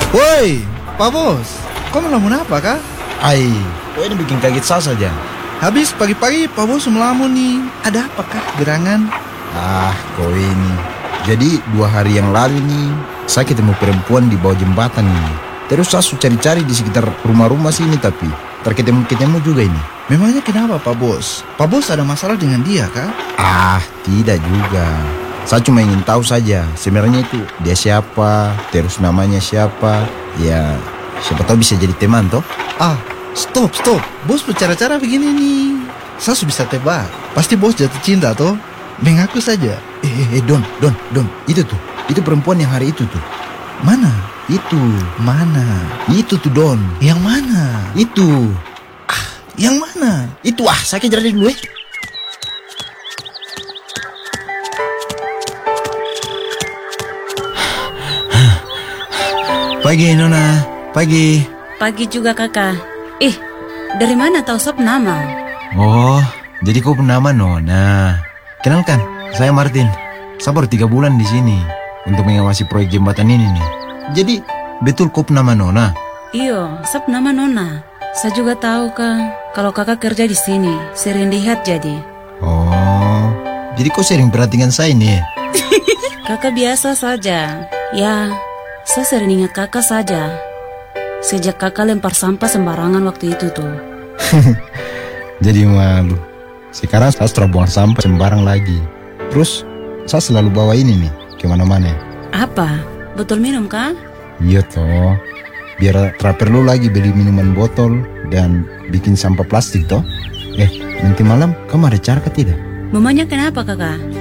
Woi, Pak Bos, kau melamun apa kah? Ai, kok ini bikin kaget saya saja. Habis pagi-pagi Pak Bos melamun nih. Ada apakah gerangan? Kau ini. Jadi 2 hari yang lalu nih, saya ketemu perempuan di bawah jembatan nih. Terus saya cari-cari di sekitar rumah-rumah sini tapi terketemu-ketemu juga ini. Memangnya kenapa Pak Bos? Pak Bos ada masalah dengan dia kah? Tidak juga. Saya cuma ingin tahu saja sebenarnya itu dia siapa, terus namanya siapa. Ya, siapa tahu bisa jadi teman toh. Stop. Bos bercara-cara begini nih. Saya sudah bisa tebak. Pasti bos jatuh cinta toh. Mengaku saja. Don. Itu tuh. Itu perempuan yang hari itu tuh. Mana? Itu. Mana? Itu tuh Don. Yang mana? Itu. Yang mana? Itu saya kejar dia dulu Pagi Nona. Pagi. Pagi juga kakak. Dari mana tahu sob nama? Oh, jadi kau nama Nona. Kenalkan, saya Martin. Saya baru 3 bulan di sini untuk mengawasi proyek jembatan ini nih. Jadi, betul kau nama Nona? Iyo, sob nama Nona. Saya juga tahu kalau kakak kerja di sini, sering lihat jadi. Oh, jadi kau sering perhatikan saya nih? Kakak biasa saja. Ya, saya sering ingat kakak saja. Sejak kakak lempar sampah sembarangan waktu itu tuh. Jadi malu. Sekarang saya setelah buang sampah sembarang lagi. Terus saya selalu bawa ini nih kemana-mana. Apa? Botol minum kah? Iya toh. Biar tak perlu lagi beli minuman botol dan bikin sampah plastik toh. Nanti malam kamu ada cara ke tidak? Memangnya kenapa kakak?